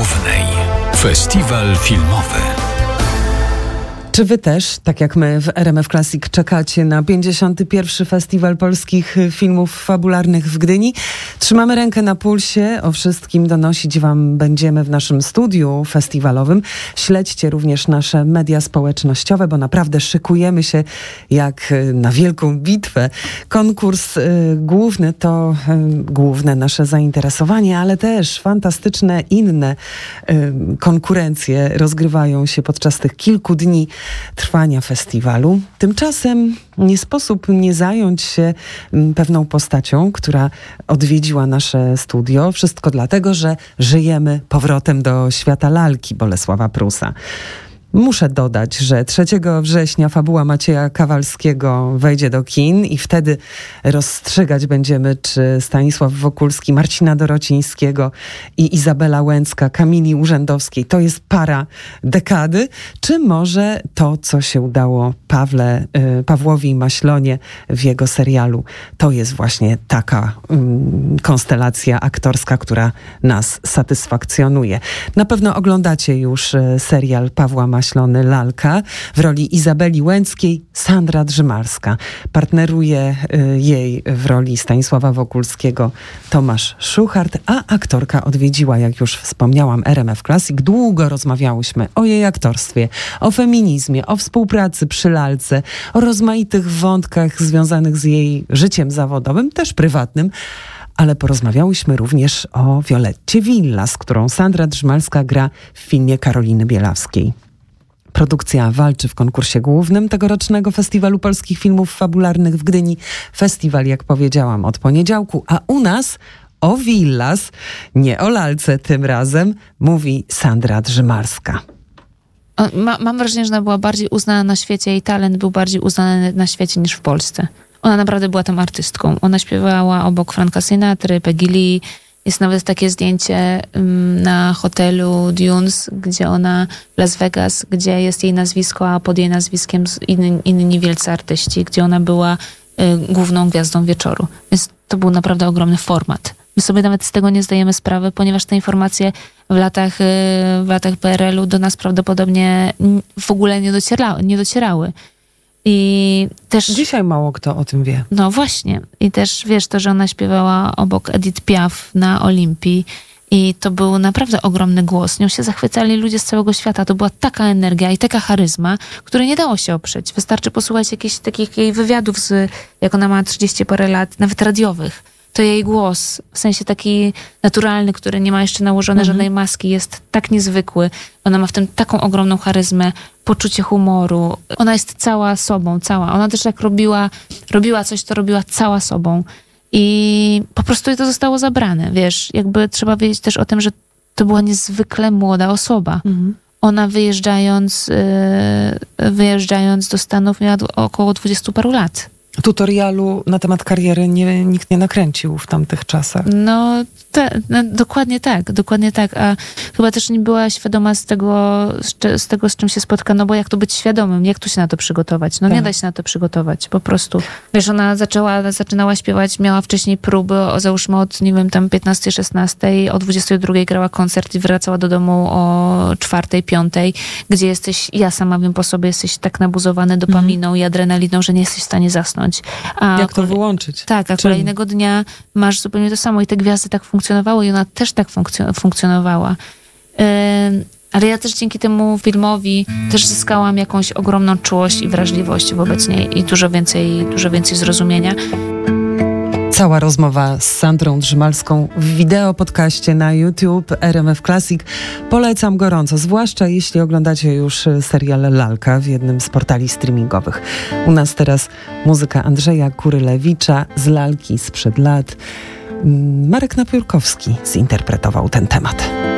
Głównej. Festiwal filmowy. Czy wy też, tak jak my w RMF Classic, czekacie na 51. Festiwal Polskich Filmów Fabularnych w Gdyni? Trzymamy rękę na pulsie, o wszystkim donosić wam będziemy w naszym studiu festiwalowym. Śledźcie również nasze media społecznościowe, bo naprawdę szykujemy się jak na wielką bitwę. Konkurs główny to główne nasze zainteresowanie, ale też fantastyczne inne konkurencje rozgrywają się podczas tych kilku dni trwania festiwalu. Tymczasem nie sposób nie zająć się pewną postacią, która odwiedziła nasze studio. Wszystko dlatego, że żyjemy powrotem do świata lalki Bolesława Prusa. Muszę dodać, że 3 września fabuła Macieja Kawalskiego wejdzie do kin i wtedy rozstrzygać będziemy, czy Stanisław Wokulski, Marcina Dorocińskiego i Izabela Łęcka, Kamili Urzędowskiej to jest para dekady, czy może to, co się udało Pawłowi Maślonie w jego serialu, to jest właśnie taka konstelacja aktorska, która nas satysfakcjonuje. Na pewno oglądacie już serial Pawła Maślony Lalka. W roli Izabeli Łęckiej Sandra Drzymalska. Partneruje jej w roli Stanisława Wokulskiego Tomasz Szuchart, a aktorka odwiedziła, jak już wspomniałam, RMF Classic. Długo rozmawiałyśmy o jej aktorstwie, o feminizmie, o współpracy przy lalce, o rozmaitych wątkach związanych z jej życiem zawodowym, też prywatnym. Ale porozmawiałyśmy również o Violetcie Villas, którą Sandra Drzymalska gra w filmie Karoliny Bielawskiej. Produkcja walczy w konkursie głównym tegorocznego Festiwalu Polskich Filmów Fabularnych w Gdyni. Festiwal, jak powiedziałam, od poniedziałku, a u nas o Villas, nie o lalce tym razem, mówi Sandra Drzymalska. Mam wrażenie, że ona była bardziej uznana na świecie, jej talent był bardziej uznany na świecie niż w Polsce. Ona naprawdę była tam artystką. Ona śpiewała obok Franka Sinatry, Peggy Lee. Jest nawet takie zdjęcie na hotelu Dunes, gdzie ona, Las Vegas, gdzie jest jej nazwisko, a pod jej nazwiskiem inni wielcy artyści, gdzie ona była główną gwiazdą wieczoru. Więc to był naprawdę ogromny format. My sobie nawet z tego nie zdajemy sprawy, ponieważ te informacje w latach PRL-u do nas prawdopodobnie w ogóle nie docierały. I też dzisiaj mało kto o tym wie. No właśnie. I też wiesz to, że ona śpiewała obok Edith Piaf na Olimpii i to był naprawdę ogromny głos. Nią się zachwycali ludzie z całego świata. To była taka energia i taka charyzma, której nie dało się oprzeć. Wystarczy posłuchać jakichś takich jej wywiadów, jak ona ma 30 parę lat, nawet radiowych. To jej głos, w sensie taki naturalny, który nie ma jeszcze nałożone żadnej maski, jest tak niezwykły. Ona ma w tym taką ogromną charyzmę, poczucie humoru. Ona jest cała sobą, cała. Ona też jak robiła coś, to robiła cała sobą. I po prostu jej to zostało zabrane, wiesz. Jakby trzeba wiedzieć też o tym, że to była niezwykle młoda osoba. Ona wyjeżdżając do Stanów miała około 20 paru lat. Tutorialu na temat kariery nikt nie nakręcił w tamtych czasach. No, dokładnie tak. A chyba też nie była świadoma z tego, z czym się spotka, no bo jak to być świadomym, jak tu się na to przygotować? No tak. Nie da się na to przygotować, po prostu. Wiesz, ona zaczynała śpiewać, miała wcześniej próby, załóżmy od, nie wiem, tam 15-16, o 22 grała koncert i wracała do domu o 4-5, gdzie jesteś, ja sama wiem po sobie, jesteś tak nabuzowany dopaminą i adrenaliną, że nie jesteś w stanie zasnąć. Jak to wyłączyć? Tak, a kolejnego dnia masz zupełnie to samo i te gwiazdy tak funkcjonowały i ona też tak funkcjonowała. Ale ja też dzięki temu filmowi też zyskałam jakąś ogromną czułość i wrażliwość wobec niej i dużo więcej zrozumienia. Cała rozmowa z Sandrą Drzymalską w wideo podcaście na YouTube RMF Classic. Polecam gorąco, zwłaszcza jeśli oglądacie już serial Lalka w jednym z portali streamingowych. U nas teraz muzyka Andrzeja Kurylewicza z Lalki sprzed lat. Marek Napiórkowski zinterpretował ten temat.